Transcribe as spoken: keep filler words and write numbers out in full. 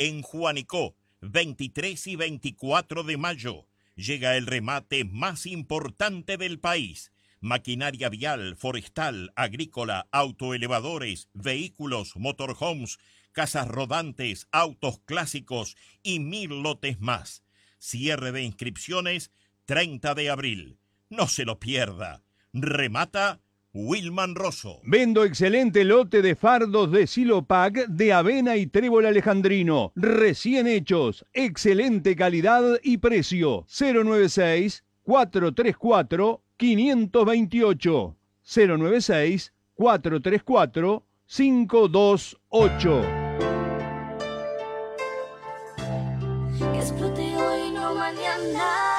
En Juanicó, veintitrés y veinticuatro de mayo, llega el remate más importante del país. Maquinaria vial, forestal, agrícola, autoelevadores, vehículos, motorhomes, casas rodantes, autos clásicos y mil lotes más. Cierre de inscripciones treinta de abril. No se lo pierda. Remata Wilman Rosso. Vendo excelente lote de fardos de Silopac de avena y trébol alejandrino. Recién hechos. Excelente calidad y precio. cero noventa y seis, cuatrocientos treinta y cuatro, quinientos veintiocho. cero noventa y seis, cuatrocientos treinta y cuatro, quinientos veintiocho. Que explote hoy, no mañana.